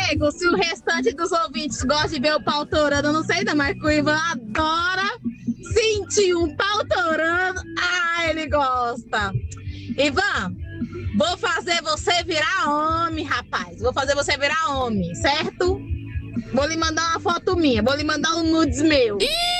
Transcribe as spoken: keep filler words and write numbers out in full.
nego, se o restante dos ouvintes gosta de ver o pau torando, eu não sei não, mas o Ivan adora sentir um pau torando. Ah, ele gosta. Ivan, vou fazer você virar homem, rapaz. Vou fazer você virar homem, certo? Vou lhe mandar uma foto minha, vou lhe mandar um nudes meu.